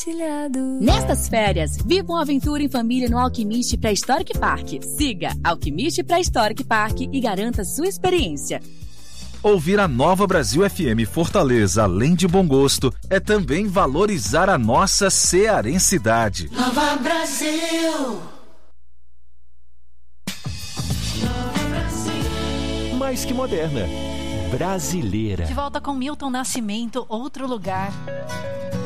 Nestas férias, viva uma aventura em família no Alquimiste Pré-Histórico Park. Siga Alquimiste Pré-Histórico Park e garanta sua experiência. Ouvir a Nova Brasil FM Fortaleza, além de bom gosto, é também valorizar a nossa cearensidade. Nova Brasil! Mais que moderna, brasileira. De volta com Milton Nascimento, Outro Lugar.